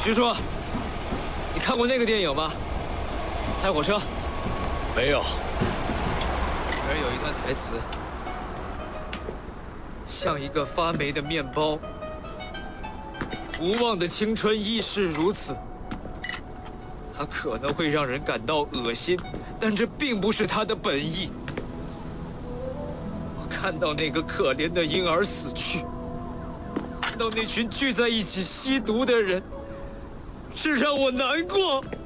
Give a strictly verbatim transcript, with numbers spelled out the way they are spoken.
徐叔，你看过那个电影吗？猜火车。 没有。 里面有一段台词，像一个发霉的面包。无望的青春亦是如此。它可能会让人感到恶心，但这并不是它的本意。我看到那个可怜的婴儿死去，看到那群聚在一起吸毒的人，是让我难过。